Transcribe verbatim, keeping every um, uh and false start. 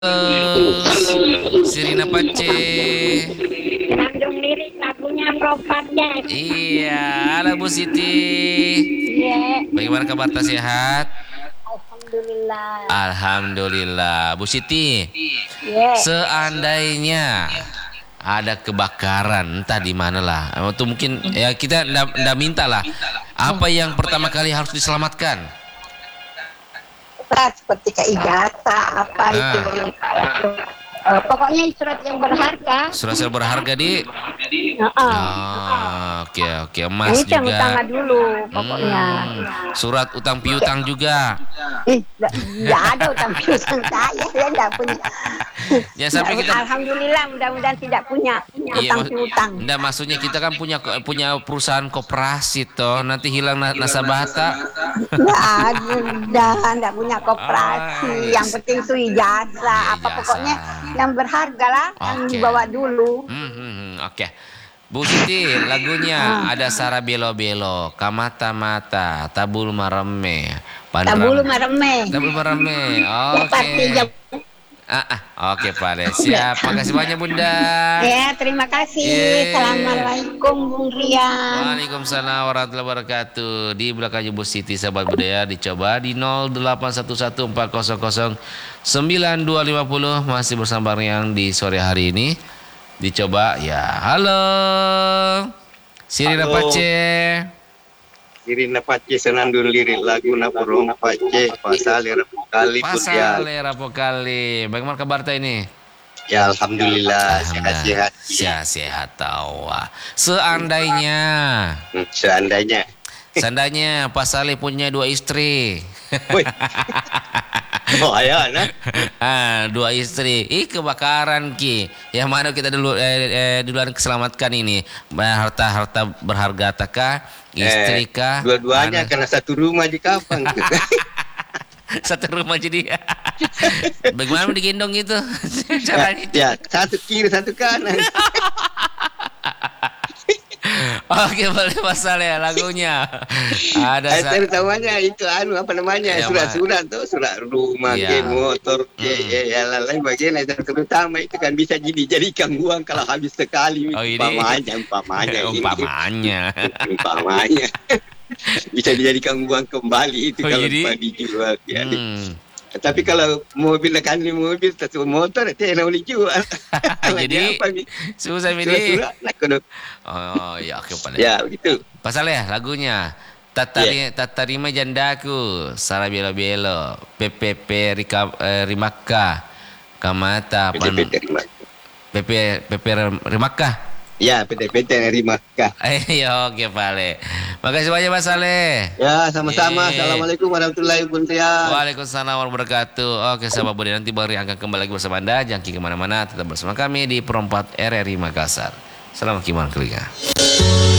Halo, Sirina Pace. Nandung lirik lagunya Propatnya. Iya, halo Bu Siti. Iya. Bagaimana kabar, tak sehat? Alhamdulillah. Alhamdulillah. Bu Siti, Iya. seandainya ada kebakaran entah di mana lah, atau mungkin ya kita ndak minta lah. Apa yang pertama kali harus diselamatkan? Surat seperti ijazah apa Ah. itu. Eh, pokoknya surat yang berharga. Surat-surat berharga di. Heeh. Oh, oke oke, emas Ini yang juga. utama dulu pokoknya. Hmm, surat utang piutang juga. Ih, enggak ada utang piutang saya, saya enggak punya. Ya sampai kita. Alhamdulillah, mudah-mudahan tidak punya Iya, utang mak- piutang. enggak, maksudnya kita kan punya punya perusahaan koperasi toh, nanti hilang na- nasabah tak. Enggak ada, enggak punya koperasi. Ah, Yang yes. penting itu ijazah, Iya, apa ijazah. pokoknya yang berharga lah, yang Oke. dibawa dulu. Hmm, hmm, hmm, oke. Bu Siti, lagunya ada Sara Belo Belo, Kamata Mata, Tabul Marame, Tabulu mareme. Tabul Marame. Oke. Partinya. Ah, ah, oke Pak De. Siap. Makasih banyak Bunda. Ya, terima kasih. Yeay. Assalamualaikum Bung Rian. Waalaikumsalam warahmatullahi wabarakatuh. Di belakang Bu Siti, sahabat budaya, dicoba di nol delapan satu satu empat nol nol sembilan dua lima nol. Masih bersama Rian di sore hari ini. Dicoba ya. Halo, Sirina Halo. Pace. Sirina Pace senandung lirik lagu Napurong Pace pasal kali Pasal putian. rapo kali. Bagaimana kabar ta ini? Ya alhamdulillah sehat-sehat. Sehat sehat tawa. Seandainya, Hmm, Seandainya. seandainya Pak Saleh punya dua istri. Woi. Oh ya nah. Ah, dua istri. Ih, kebakaran ki. Yang mana kita dulu eh, eh, duluan keselamatkan ini? Harta-harta berharga takah? Istri kah? Eh, dua-duanya Anak? karena satu rumah di Kapang. Satu rumah jadi. Bagaimana digendong itu? Caranya. Ya, satu kiri satu kanan. Oke, boleh pasal ya lagunya. Ada Eh, sa- terutamanya itu anu apa namanya Ya, surat-surat tuh surat rumah, Ya. ke motor, ke Hmm. ya, ya, lain bagian itu terutama itu kan bisa jadi jadikan uang kalau habis sekali Oh, ini. umpamanya umpamanya ini. Umpamanya. umpamanya bisa dijadikan uang kembali itu Oh, kalau jadi? mau dijual ya. Hmm. Tapi kalau mobil kan di mobil atau motor itu yang boleh jual. Jadi apa nih? susah ini. Surat-surat nak kono. Oh, ya oke Pak. Ya begitu. Pasal ya lagunya. Tatari tatarima jandaku, Sara Belo Belo, P P P Rika eh, Rimaka, Kamata P pan T P terima. P P P P Rimaka. Ya P T P terima. Ayo oke Pale. Makasih banyak Mas Saleh. Ya sama-sama. Eh. Assalamualaikum warahmatullahi wabarakatuh. Waalaikumsalam warahmatullahi wabarakatuh. Oke sahabat budaya, nanti Bang Ri akan kembali lagi bersama Anda. Jangan kemana-mana, tetap bersama kami di Perempat R R I Makassar. Selamat kembali.